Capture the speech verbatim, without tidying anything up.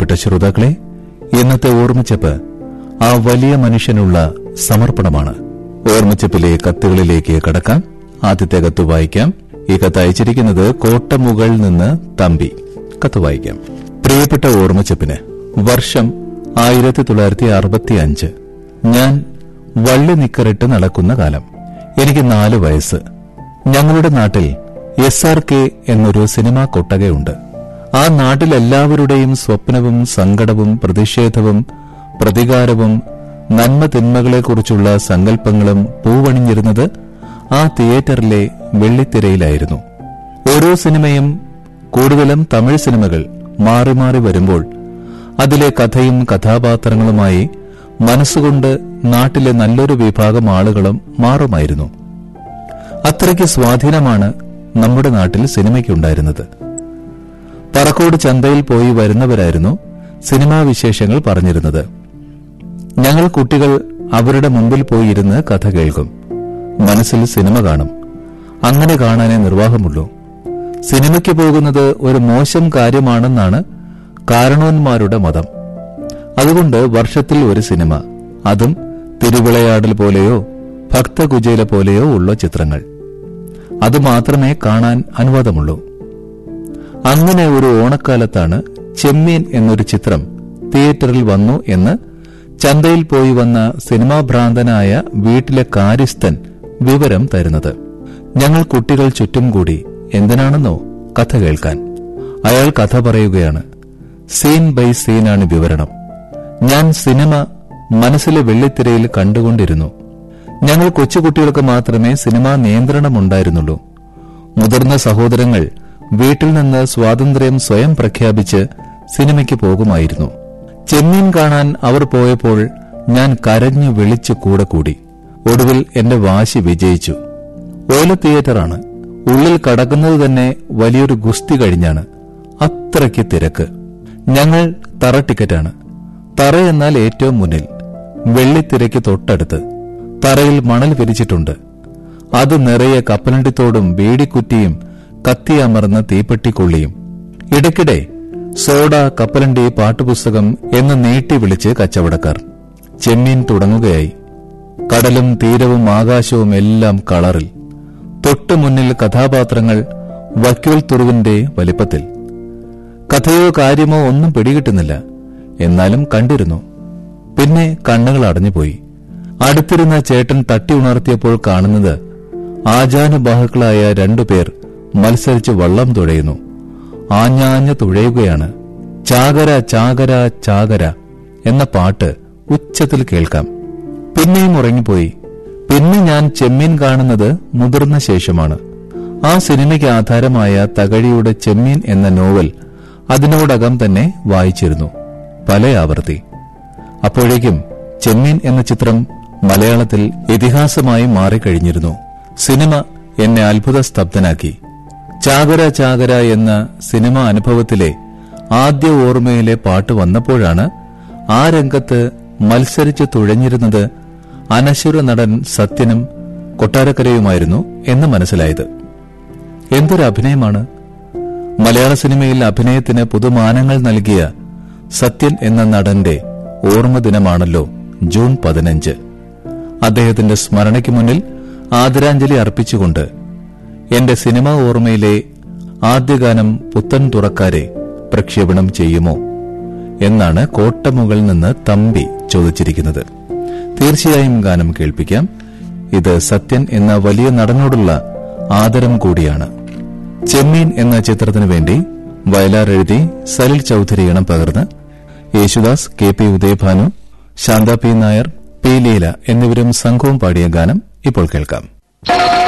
പ്രിയപ്പെട്ട ശ്രോതാക്കളെ, ഇന്നത്തെ ഓർമ്മച്ചപ്പ് ആ വലിയ മനുഷ്യനുള്ള സമർപ്പണമാണ്. ഓർമ്മച്ചപ്പിലെ കത്തുകളിലേക്ക് കടക്കാം. ആദ്യത്തെ കത്ത് വായിക്കാം. ഈ കത്ത് അയച്ചിരിക്കുന്നത് കോട്ടമുകളിൽ നിന്ന് തമ്പി. കത്ത് വായിക്കാം. പ്രിയപ്പെട്ട ഓർമ്മച്ചപ്പിന് വർഷം ആയിരത്തി തൊള്ളായിരത്തി അറുപത്തി അഞ്ച്. ഞാൻ വള്ളി നിക്കറിട്ട് നടക്കുന്ന കാലം. എനിക്ക് നാല് വയസ്സ്. ഞങ്ങളുടെ നാട്ടിൽ എസ് ആർ കെ എന്നൊരു സിനിമാ കൊട്ടകയുണ്ട്. ആ നാട്ടിലെല്ലാവരുടെയും സ്വപ്നവും സങ്കടവും പ്രതിഷേധവും പ്രതികാരവും നന്മ തിന്മകളെക്കുറിച്ചുള്ള സങ്കല്പങ്ങളും പൂവണിഞ്ഞിരുന്നത് ആ തിയേറ്ററിലെ വെള്ളിത്തിരയിലായിരുന്നു. ഓരോ സിനിമയും, കൂടുതലും തമിഴ് സിനിമകൾ, മാറി മാറി വരുമ്പോൾ അതിലെ കഥയും കഥാപാത്രങ്ങളുമായി മനസ്സുകൊണ്ട് നാട്ടിലെ നല്ലൊരു വിഭാഗം ആളുകളും മാറുമായിരുന്നു. അത്രയ്ക്ക് സ്വാധീനമാണ് നമ്മുടെ നാട്ടിൽ സിനിമയ്ക്കുണ്ടായിരുന്നത്. പറക്കോട് ചന്തയിൽ പോയി വരുന്നവരായിരുന്നു സിനിമാ വിശേഷങ്ങൾ പറഞ്ഞിരുന്നത്. ഞങ്ങൾ കുട്ടികൾ അവരുടെ മുമ്പിൽ പോയിരുന്ന് കഥ കേൾക്കും. മനസ്സിൽ സിനിമ കാണും. അങ്ങനെ കാണാനേ നിർവാഹമുള്ളൂ. സിനിമയ്ക്ക് പോകുന്നത് ഒരു മോശം കാര്യമാണെന്നാണ് കാരണവന്മാരുടെ മതം. അതുകൊണ്ട് വർഷത്തിൽ ഒരു സിനിമ, അതും തിരുവിളയാടൽ പോലെയോ ഭക്തകുചേല പോലെയോ ഉള്ള ചിത്രങ്ങൾ, അതുമാത്രമേ കാണാൻ അനുവാദമുള്ളൂ. അങ്ങനെ ഒരു ഓണക്കാലത്താണ് ചെമ്മീൻ എന്നൊരു ചിത്രം തിയേറ്ററിൽ വന്നു എന്ന് ചന്തയിൽ പോയി വന്ന സിനിമാ ഭ്രാന്തനായ വീട്ടിലെ കാര്യസ്ഥൻ വിവരം തരുന്നത്. ഞങ്ങൾ കുട്ടികൾ ചുറ്റും കൂടി. എന്തിനാണെന്നോ? കഥ കേൾക്കാൻ. അയാൾ കഥ പറയുകയാണ്. സീൻ ബൈ സീനാണ് വിവരണം. ഞാൻ സിനിമ മനസ്സിലെ വെള്ളിത്തിരയിൽ കണ്ടുകൊണ്ടിരുന്നു. ഞങ്ങൾ കൊച്ചുകുട്ടികൾക്ക് മാത്രമേ സിനിമാ നിയന്ത്രണമുണ്ടായിരുന്നുള്ളൂ. മുതിർന്ന സഹോദരങ്ങൾ വീട്ടിൽ നിന്ന് സ്വാതന്ത്ര്യം സ്വയം പ്രഖ്യാപിച്ച് സിനിമയ്ക്ക് പോകുമായിരുന്നു. ചെമ്മീൻ കാണാൻ അവർ പോയപ്പോൾ ഞാൻ കരഞ്ഞു വിളിച്ചു കൂടെ കൂടി. ഒടുവിൽ എന്റെ വാശി വിജയിച്ചു. ഓല തിയേറ്ററാണ്. ഉള്ളിൽ കടക്കുന്നത് തന്നെ വലിയൊരു ഗുസ്തി കഴിഞ്ഞാണ്. അത്രയ്ക്ക് തിരക്ക്. ഞങ്ങൾ തറ ടിക്കറ്റാണ്. തറ എന്നാൽ ഏറ്റവും മുന്നിൽ, വെള്ളിത്തിരയ്ക്ക് തൊട്ടടുത്ത്. തറയിൽ മണൽ വിരിച്ചിട്ടുണ്ട്. അത് നിറയെ കപ്പലണ്ടിത്തോടും വേടിക്കുറ്റിയും കത്തിയമർന്ന തീപ്പെട്ടിക്കൊള്ളിയും. ഇടയ്ക്കിടെ സോഡ, കപ്പലണ്ടി, പാട്ടുപുസ്തകം എന്ന് നീട്ടി വിളിച്ച് കച്ചവടക്കാർ. ചെമ്മീൻ തുടങ്ങുകയായി. കടലും തീരവും ആകാശവും എല്ലാം കളറിൽ. തൊട്ടു മുന്നിൽ കഥാപാത്രങ്ങൾ വക്യോൽ തുറുവിന്റെ വലിപ്പത്തിൽ. കഥയോ കാര്യമോ ഒന്നും പിടികിട്ടുന്നില്ല. എന്നാലും കണ്ടിരുന്നു. പിന്നെ കണ്ണുകൾ അടഞ്ഞുപോയി. അടുത്തിരുന്ന ചേട്ടൻ തട്ടി ഉണർത്തിയപ്പോൾ കാണുന്നത് ആജാനുബാഹുക്കളായ രണ്ടുപേർ മത്സരിച്ച് വള്ളം തുഴയുന്നു. ആഞ്ഞാഞ്ഞ് തുഴയുകയാണ്. ചാകര ചാകര ചാകര എന്ന പാട്ട് ഉച്ചത്തിൽ കേൾക്കാം. പിന്നെയും ഉറങ്ങിപ്പോയി. പിന്നെ ഞാൻ ചെമ്മീൻ കാണുന്നത് മുതിർന്ന ശേഷമാണ്. ആ സിനിമയ്ക്ക് ആധാരമായ തകഴിയുടെ ചെമ്മീൻ എന്ന നോവൽ അതിനോടകം തന്നെ വായിച്ചിരുന്നു, പല ആവർത്തി. അപ്പോഴേക്കും ചെമ്മീൻ എന്ന ചിത്രം മലയാളത്തിൽ ഇതിഹാസമായി മാറിക്കഴിഞ്ഞിരുന്നു. സിനിമ എന്നെ അത്ഭുത സ്തബ്ധനാക്കി. ചാകര ചാകര എന്ന സിനിമ അനുഭവത്തിലെ ആദ്യ ഓർമ്മയിലെ പാട്ട് വന്നപ്പോഴാണ് ആ രംഗത്ത് മത്സരിച്ച് തുഴഞ്ഞിരുന്നത് അനശ്വര നടൻ സത്യനും കൊട്ടാരക്കരയുമായിരുന്നു എന്ന് മനസ്സിലായത്. എന്തൊരു അഭിനയമാണ്! മലയാള സിനിമയിൽ അഭിനയത്തിന് പുതുമാനങ്ങൾ നൽകിയ സത്യൻ എന്ന നടന്റെ ഓർമ്മ ദിനമാണല്ലോ ജൂൺ പതിനഞ്ച്. അദ്ദേഹത്തിന്റെ സ്മരണയ്ക്ക് മുന്നിൽ ആദരാഞ്ജലി അർപ്പിച്ചുകൊണ്ട് എന്റെ സിനിമാ ഓർമ്മയിലെ ആദ്യഗാനം പുത്തൻ തുറക്കാരെ പ്രക്ഷേപണം ചെയ്യുമോ എന്നാണ് കോട്ടമുകളിൽ നിന്ന് തമ്പി ചോദിച്ചിരിക്കുന്നത്. തീർച്ചയായും ഗാനം കേൾപ്പിക്കാം. ഇത് സത്യൻ എന്ന വലിയ നടനോടുള്ള ആദരം കൂടിയാണ്. ചെമ്മീൻ എന്ന ചിത്രത്തിനു വേണ്ടി വയലാർ എഴുതി സലിൽ ചൌധരി ഇണം പകർന്ന് Yesudas, K P Udayabhanu, Shantha P Nair, P Leela എന്നിവരും സംഘവും പാടിയ ഗാനം ഇപ്പോൾ കേൾക്കാം.